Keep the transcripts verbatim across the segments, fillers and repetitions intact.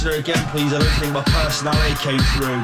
Again, please. I don't think my personality came through.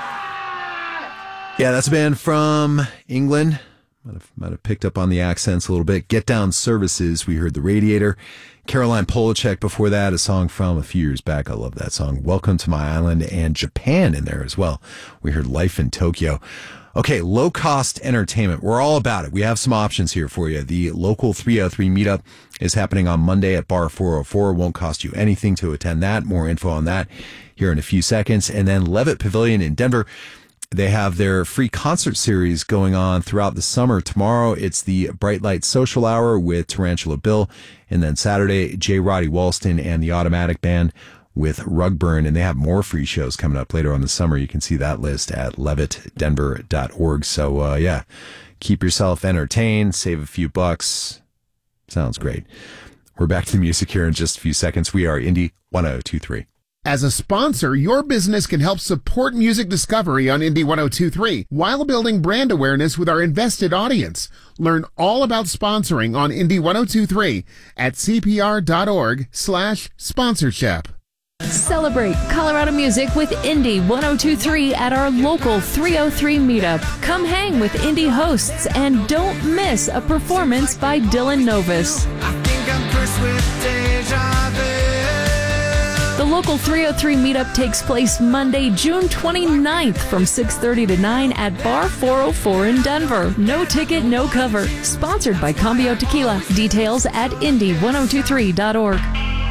Yeah, that's a band from England. Might have, might have picked up on the accents a little bit. Get Down Services. We heard The Radiator. Caroline Polachek before that, a song from a few years back. I love that song. Welcome to My Island, and Japan in there as well. We heard Life in Tokyo. Okay, low-cost entertainment. We're all about it. We have some options here for you. The local three oh three meetup is happening on Monday at Bar four oh four. It won't cost you anything to attend that. More info on that here in a few seconds. And then Levitt Pavilion in Denver. They have their free concert series going on throughout the summer. Tomorrow, it's the Bright Light Social Hour with Tarantula Bill. And then Saturday, J. Roddy Walston and the Automatic Band with Rugburn. And they have more free shows coming up later on the summer. You can see that list at levitt denver dot org. So, uh, yeah, keep yourself entertained, save a few bucks. Sounds great. We're back to the music here in just a few seconds. We are Indie one oh two three. As a sponsor, your business can help support music discovery on Indie one oh two three while building brand awareness with our invested audience. Learn all about sponsoring on Indie one oh two three at cpr.org slash sponsorship. Celebrate Colorado music with Indie one oh two three at our local three oh three meetup. Come hang with Indie hosts and don't miss a performance by Dylan Novus. I think I'm cursed with deja vu. The local three oh three meetup takes place Monday, June twenty-ninth from six thirty to nine at Bar four oh four in Denver. No ticket, no cover. Sponsored by Cambio Tequila. Details at indie one oh two three dot org.